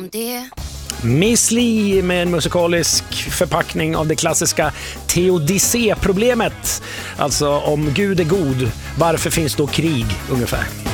om det. Miss Li med en musikalisk förpackning av det klassiska teodicé-problemet. Alltså om Gud är god, varför finns då krig ungefär?